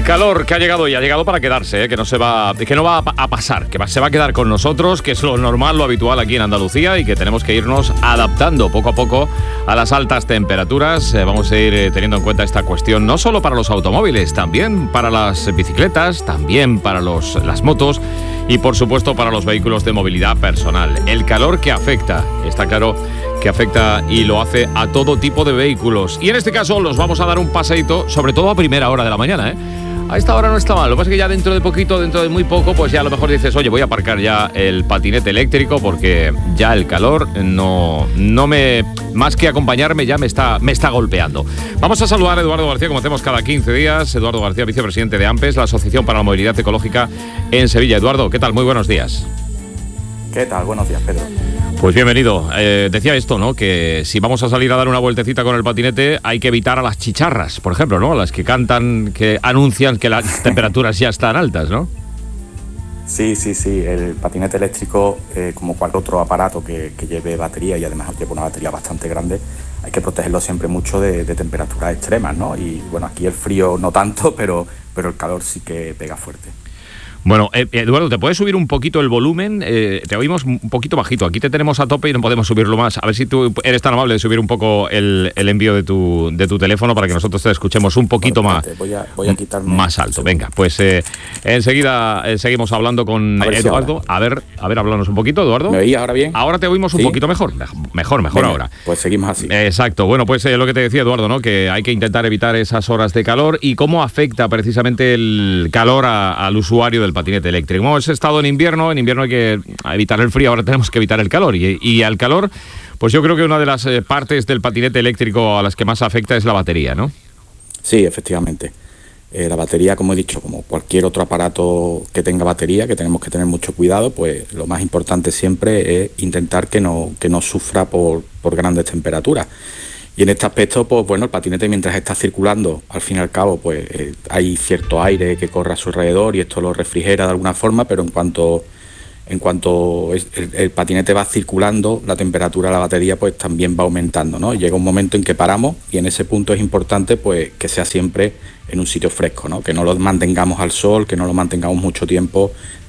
calor que ha llegado y ha llegado para quedarse, que no va a pasar, se va a quedar con nosotros, que es lo normal, lo habitual aquí en Andalucía, y que tenemos que irnos adaptando poco a poco a las altas temperaturas. Vamos a ir teniendo en cuenta esta cuestión no solo para los automóviles, también para las bicicletas, también para las motos y por supuesto para los vehículos de movilidad personal. El calor que afecta, está claro que afecta y lo hace a todo tipo de vehículos. Y en este caso los vamos a dar un paseíto, sobre todo a primera hora de la mañana, A esta hora no está mal. Lo que pasa es que ya dentro de muy poco, pues ya a lo mejor dices, oye, voy a aparcar ya el patinete eléctrico porque ya el calor más que acompañarme, ya me está golpeando. Vamos a saludar a Eduardo García, como hacemos cada 15 días. Eduardo García, vicepresidente de AMPES, la Asociación para la Movilidad Ecológica en Sevilla. Eduardo, ¿qué tal? Muy buenos días. ¿Qué tal? Buenos días, Pedro. Pues bienvenido. Decía esto, ¿no? Que si vamos a salir a dar una vueltecita con el patinete, hay que evitar a las chicharras, por ejemplo, ¿no? Las que cantan, que anuncian que las temperaturas ya están altas, ¿no? Sí. El patinete eléctrico, como cualquier otro aparato que lleve batería, y además lleva una batería bastante grande, hay que protegerlo siempre mucho de temperaturas extremas, ¿no? Y bueno, aquí el frío no tanto, pero el calor sí que pega fuerte. Bueno, Eduardo, ¿te puedes subir un poquito el volumen? Te oímos un poquito bajito. Aquí te tenemos a tope y no podemos subirlo más. A ver si tú eres tan amable de subir un poco el envío de tu teléfono para que nosotros te escuchemos un poquito más. Voy a quitarme más alto. Venga, pues enseguida seguimos hablando con Eduardo. A ver, háblanos un poquito, Eduardo. ¿Me oís ahora bien? Ahora te oímos un poquito mejor. Mejor Venga, ahora. Pues seguimos así. Exacto. Bueno, pues lo que te decía, Eduardo, ¿no? Que hay que intentar evitar esas horas de calor y cómo afecta precisamente el calor al usuario del patinete eléctrico. Hemos estado en invierno hay que evitar el frío, ahora tenemos que evitar el calor. Y al calor, pues yo creo que una de las partes del patinete eléctrico a las que más afecta es la batería, ¿no? Sí, efectivamente. La batería, como he dicho, como cualquier otro aparato que tenga batería, que tenemos que tener mucho cuidado, pues lo más importante siempre es intentar que no sufra por grandes temperaturas. Y en este aspecto, pues bueno, el patinete mientras está circulando, al fin y al cabo, pues hay cierto aire que corre a su alrededor y esto lo refrigera de alguna forma, pero en cuanto el patinete va circulando, la temperatura de la batería pues también va aumentando, ¿no? Llega un momento en que paramos y en ese punto es importante pues que sea siempre en un sitio fresco, ¿no? Que no lo mantengamos al sol, que no lo mantengamos mucho tiempo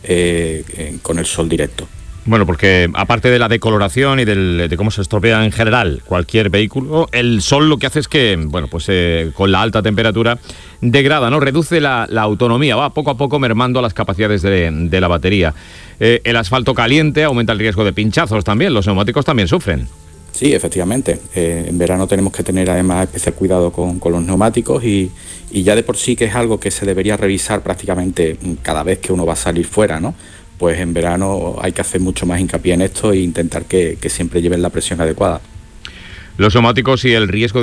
con el sol directo. Bueno, porque aparte de la decoloración y de cómo se estropea en general cualquier vehículo, el sol lo que hace es que, bueno, pues con la alta temperatura degrada, ¿no? Reduce la autonomía, va poco a poco mermando las capacidades de la batería. El asfalto caliente aumenta el riesgo de pinchazos también, los neumáticos también sufren. Sí, efectivamente. En verano tenemos que tener además especial cuidado con los neumáticos y ya de por sí que es algo que se debería revisar prácticamente cada vez que uno va a salir fuera, ¿no? Pues en verano hay que hacer mucho más hincapié en esto e intentar que siempre lleven la presión adecuada. Los neumáticos y el riesgo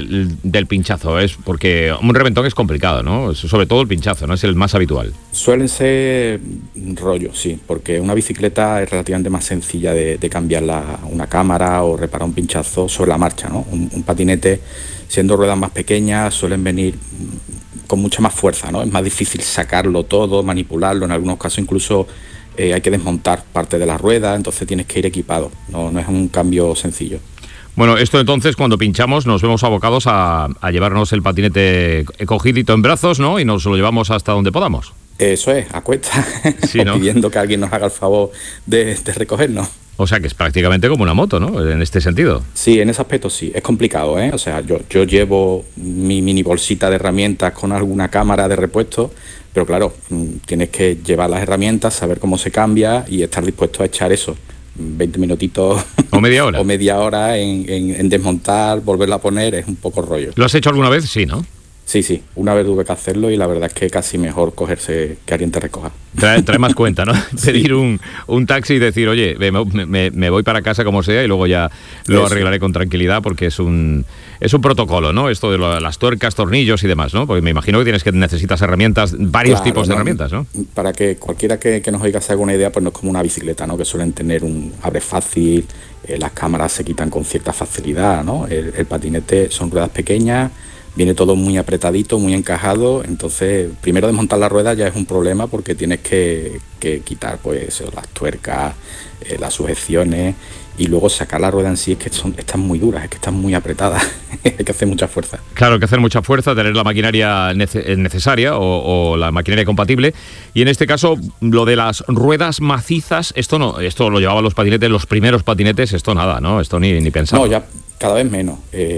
del pinchazo, es porque un reventón es complicado, ¿no? Sobre todo el pinchazo, ¿no? Es el más habitual. Suelen ser rollos, sí, porque una bicicleta es relativamente más sencilla de cambiar una cámara o reparar un pinchazo sobre la marcha, ¿no? Un patinete, siendo ruedas más pequeñas, suelen venir con mucha más fuerza, ¿no? Es más difícil sacarlo todo, manipularlo, en algunos casos incluso hay que desmontar parte de la rueda, entonces tienes que ir equipado, no es un cambio sencillo. Bueno, esto entonces cuando pinchamos nos vemos abocados a llevarnos el patinete cogidito en brazos, ¿no? Y nos lo llevamos hasta donde podamos. Eso es, a cuesta, sí, ¿no? Pidiendo que alguien nos haga el favor de recogernos. O sea que es prácticamente como una moto, ¿no? En este sentido. Sí, en ese aspecto sí. Es complicado, ¿eh? O sea, yo llevo mi mini bolsita de herramientas con alguna cámara de repuesto, pero claro, tienes que llevar las herramientas, saber cómo se cambia y estar dispuesto a echar eso. 20 minutitos o media hora. O media hora en desmontar, volverla a poner, es un poco rollo. ¿Lo has hecho alguna vez? Sí, ¿no? Sí, una vez tuve que hacerlo y la verdad es que casi mejor cogerse que alguien te recoja. Trae más cuenta, ¿no? Sí. Pedir un taxi y decir, oye, me voy para casa como sea y luego ya lo arreglaré con tranquilidad porque es un protocolo, ¿no? Esto de las tuercas, tornillos y demás, ¿no? Porque me imagino que necesitas herramientas, varios tipos de herramientas, ¿no? Para que cualquiera que nos oiga se haga una idea, pues no es como una bicicleta, ¿no? Que suelen tener un abre fácil, las cámaras se quitan con cierta facilidad, ¿no? El patinete son ruedas pequeñas, viene todo muy apretadito, muy encajado, entonces primero desmontar la rueda ya es un problema porque tienes que quitar pues las tuercas, las sujeciones y luego sacar la rueda en sí es que están muy duras, es que están muy apretadas, hay que hacer mucha fuerza. Claro, hay que hacer mucha fuerza, tener la maquinaria necesaria o la maquinaria compatible. Y en este caso, lo de las ruedas macizas, esto lo llevaban los patinetes, los primeros patinetes, esto nada, ¿no? Esto ni pensar. No, ya cada vez menos.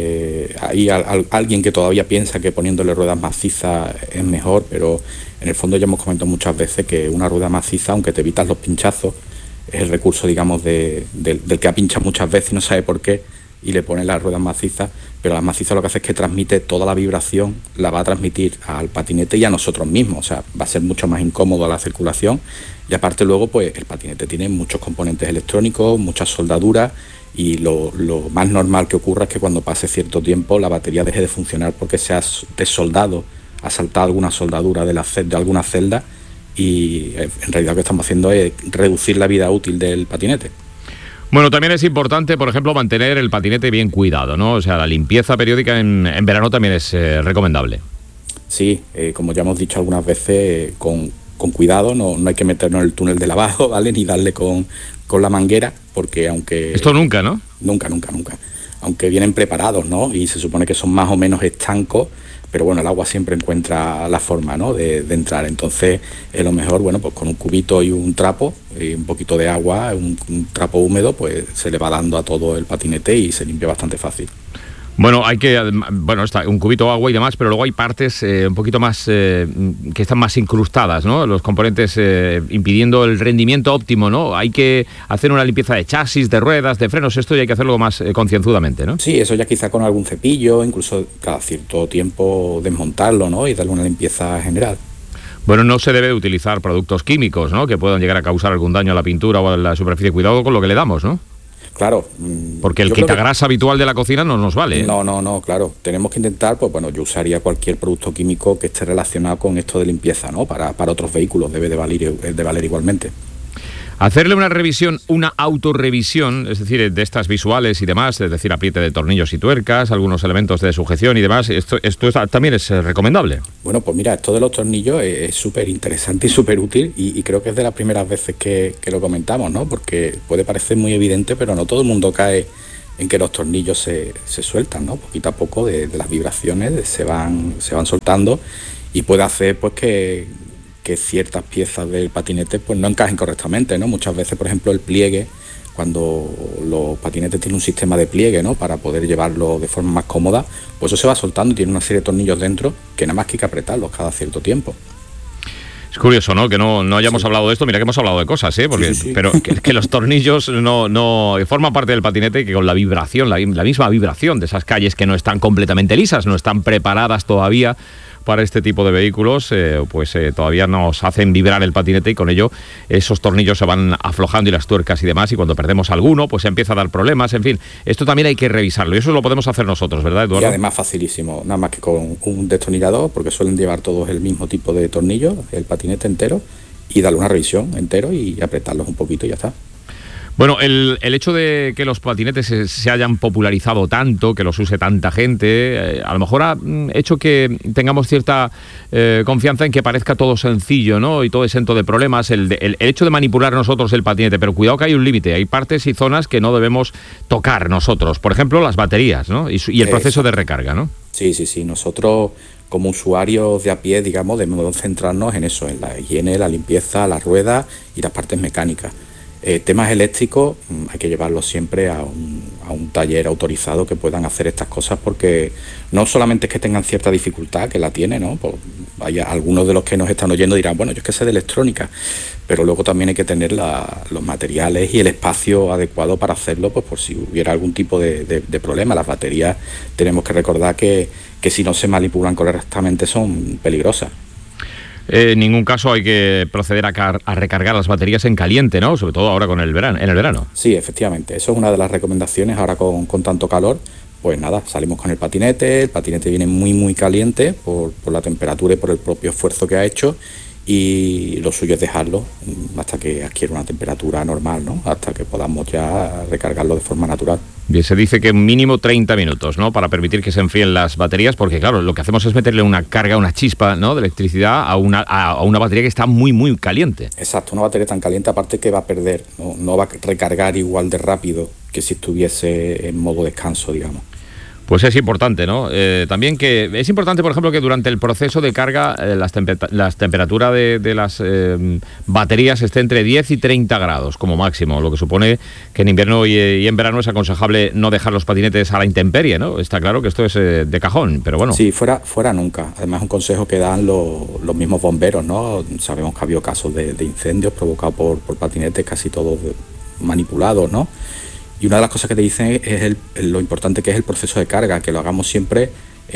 Hay alguien que todavía piensa que poniéndole ruedas macizas es mejor, pero en el fondo ya hemos comentado muchas veces que una rueda maciza, aunque te evitas los pinchazos, es el recurso, digamos, del que ha pinchado muchas veces y no sabe por qué, y le pone las ruedas macizas, pero las macizas lo que hace es que transmite toda la vibración, la va a transmitir al patinete y a nosotros mismos, o sea, va a ser mucho más incómodo la circulación, y aparte luego, pues, el patinete tiene muchos componentes electrónicos, muchas soldaduras, y lo más normal que ocurra es que cuando pase cierto tiempo la batería deje de funcionar porque se ha desoldado, ha saltado alguna soldadura de alguna celda, y en realidad lo que estamos haciendo es reducir la vida útil del patinete. Bueno, también es importante, por ejemplo, mantener el patinete bien cuidado, ¿no? O sea, la limpieza periódica en verano también es recomendable. Sí, como ya hemos dicho algunas veces, con cuidado, no hay que meternos en el túnel de lavado, ¿vale? Ni darle con la manguera, porque aunque... Esto nunca, ¿no? Nunca. Aunque vienen preparados, ¿no? Y se supone que son más o menos estancos, pero bueno, el agua siempre encuentra la forma, ¿no?, de entrar. Entonces, es lo mejor, bueno, pues con un cubito y un trapo, y un poquito de agua, un trapo húmedo, pues se le va dando a todo el patinete y se limpia bastante fácil. Bueno, está un cubito de agua y demás, pero luego hay partes un poquito más que están más incrustadas, ¿no? Los componentes impidiendo el rendimiento óptimo, ¿no? Hay que hacer una limpieza de chasis, de ruedas, de frenos, esto ya hay que hacerlo más concienzudamente, ¿no? Sí, eso ya quizá con algún cepillo, incluso cada cierto tiempo desmontarlo, ¿no?, y darle una limpieza general. Bueno, no se debe utilizar productos químicos, ¿no?, que puedan llegar a causar algún daño a la pintura o a la superficie. Cuidado con lo que le damos, ¿no? Claro. Porque el quitagrasa habitual de la cocina no nos vale. No, claro. Tenemos que intentar, pues bueno, yo usaría cualquier producto químico que esté relacionado con esto de limpieza, ¿no? Para otros vehículos debe de valer igualmente. Hacerle una revisión, una autorrevisión, es decir, de estas visuales y demás, es decir, apriete de tornillos y tuercas, algunos elementos de sujeción y demás, esto también es recomendable. Bueno, pues mira, esto de los tornillos es súper interesante y súper útil y creo que es de las primeras veces que lo comentamos, ¿no? Porque puede parecer muy evidente, pero no todo el mundo cae en que los tornillos se sueltan, ¿no? Poquito a poco de las vibraciones se van soltando y puede hacer pues que ciertas piezas del patinete pues no encajen correctamente, ¿no? Muchas veces, por ejemplo, el pliegue, cuando los patinetes tienen un sistema de pliegue, ¿no?, para poder llevarlo de forma más cómoda, pues eso se va soltando y tiene una serie de tornillos dentro que nada más que hay que apretarlos cada cierto tiempo. Es curioso, ¿no?, que no hayamos hablado de esto. Mira que hemos hablado de cosas, ¿eh? Porque, sí. Pero que los tornillos no forman parte del patinete, que con la vibración, la misma vibración de esas calles que no están completamente lisas, no están preparadas todavía para este tipo de vehículos, todavía nos hacen vibrar el patinete y con ello esos tornillos se van aflojando y las tuercas y demás, y cuando perdemos alguno pues empieza a dar problemas. En fin, esto también hay que revisarlo y eso lo podemos hacer nosotros, ¿verdad, Eduardo? Y además facilísimo, nada más que con un destornillador, porque suelen llevar todos el mismo tipo de tornillo, el patinete entero, y darle una revisión entero y apretarlos un poquito y ya está. Bueno, el hecho de que los patinetes se hayan popularizado tanto, que los use tanta gente, a lo mejor ha hecho que tengamos cierta confianza en que parezca todo sencillo, ¿no?, y todo exento de problemas, el hecho de manipular nosotros el patinete, pero cuidado que hay un límite, hay partes y zonas que no debemos tocar nosotros, por ejemplo las baterías, ¿no?, y el proceso de recarga, ¿no? Sí, nosotros como usuarios de a pie, digamos, debemos centrarnos en eso, en la higiene, la limpieza, las ruedas y las partes mecánicas. Temas eléctricos hay que llevarlos siempre a un taller autorizado que puedan hacer estas cosas, porque no solamente es que tengan cierta dificultad, que la tiene, ¿no? Pues algunos de los que nos están oyendo dirán, bueno, yo es que sé de electrónica, pero luego también hay que tener los materiales y el espacio adecuado para hacerlo, pues por si hubiera algún tipo de problema. Las baterías tenemos que recordar que si no se manipulan correctamente son peligrosas. En ningún caso hay que proceder a recargar las baterías en caliente, ¿no? Sobre todo ahora en el verano. Sí, efectivamente. Eso es una de las recomendaciones ahora con tanto calor. Pues nada, salimos con el patinete viene muy, muy caliente por la temperatura y por el propio esfuerzo que ha hecho, y lo suyo es dejarlo hasta que adquiera una temperatura normal, ¿no? Hasta que podamos ya recargarlo de forma natural. Y se dice que mínimo 30 minutos, ¿no? Para permitir que se enfríen las baterías, porque claro, lo que hacemos es meterle una carga, una chispa, ¿no?, de electricidad a una batería que está muy, muy caliente. Exacto, una batería tan caliente, aparte que va a perder, no va a recargar igual de rápido que si estuviese en modo descanso, digamos. Pues es importante, ¿no? También que es importante, por ejemplo, que durante el proceso de carga las temperaturas de las baterías esté entre 10 y 30 grados como máximo, lo que supone que en invierno y en verano es aconsejable no dejar los patinetes a la intemperie, ¿no? Está claro que esto es de cajón, pero bueno. Sí, fuera nunca. Además, es un consejo que dan los mismos bomberos, ¿no? Sabemos que ha habido casos de incendios provocados por patinetes, casi todos manipulados, ¿no? Y una de las cosas que te dicen es lo importante que es el proceso de carga, que lo hagamos siempre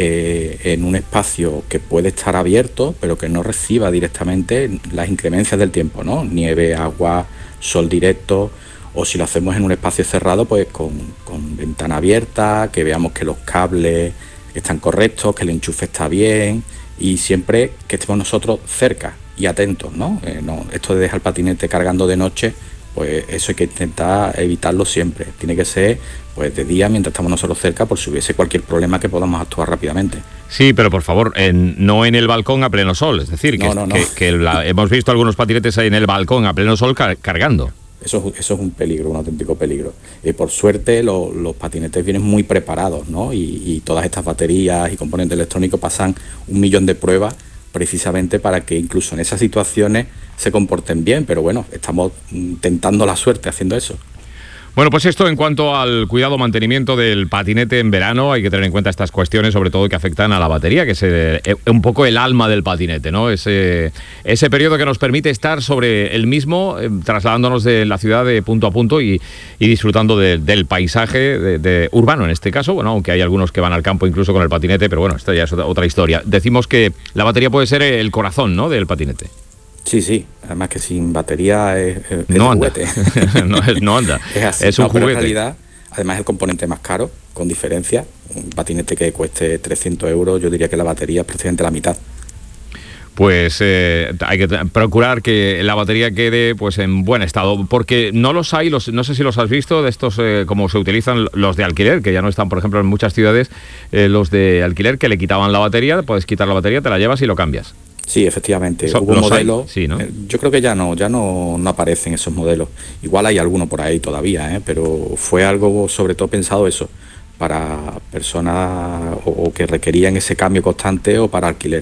en un espacio que puede estar abierto, pero que no reciba directamente las inclemencias del tiempo, ¿no? Nieve, agua, sol directo, o si lo hacemos en un espacio cerrado, pues con ventana abierta, que veamos que los cables están correctos, que el enchufe está bien, y siempre que estemos nosotros cerca y atentos, ¿no? Esto de dejar el patinete cargando de noche, pues eso hay que intentar evitarlo siempre. Tiene que ser pues de día, mientras estamos nosotros cerca, por si hubiese cualquier problema que podamos actuar rápidamente. Sí, pero por favor, no en el balcón a pleno sol. Es decir, hemos visto algunos patinetes ahí en el balcón a pleno sol cargando. Eso es un peligro, un auténtico peligro. Por suerte los patinetes vienen muy preparados, ¿no? Y todas estas baterías y componentes electrónicos pasan 1.000.000 de pruebas precisamente para que incluso en esas situaciones se comporten bien, pero bueno, estamos tentando la suerte haciendo eso. Bueno, pues esto en cuanto al cuidado o mantenimiento del patinete en verano, hay que tener en cuenta estas cuestiones, sobre todo que afectan a la batería, que es un poco el alma del patinete, ¿no? Ese periodo que nos permite estar sobre el mismo, trasladándonos de la ciudad de punto a punto y disfrutando del paisaje urbano en este caso, bueno, aunque hay algunos que van al campo incluso con el patinete, pero bueno, esta ya es otra historia. Decimos que la batería puede ser el corazón, ¿no?, del patinete. Sí, además que sin batería es no anda. Juguete. no anda. Es así, es un juguete. Pero en realidad, además es el componente más caro, con diferencia. Un patinete que cueste 300 euros, yo diría que la batería es prácticamente la mitad. Pues hay que procurar que la batería quede pues en buen estado, porque no los hay, no sé si los has visto, de estos como se utilizan los de alquiler, que ya no están, por ejemplo, en muchas ciudades, los de alquiler que le quitaban la batería, puedes quitar la batería, te la llevas y lo cambias. Sí, efectivamente. Hubo un modelo, sí, ¿no? Yo creo que ya no aparecen esos modelos. Igual hay alguno por ahí todavía, pero fue algo sobre todo pensado eso, para personas o que requerían ese cambio constante o para alquiler.